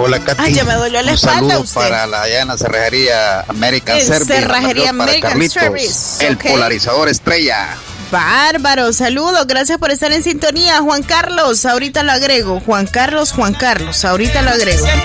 Hola, Katy. Ay, ya me dolió la espalda. Un saludo usted. para la allá en la cerrajería American Service. Cerrajería Para American Carlitos, Service. el Okay. polarizador estrella. Bárbaro, saludos, gracias por estar en sintonía. Juan Carlos, ahorita lo agrego. Juan Carlos, ahorita lo agrego.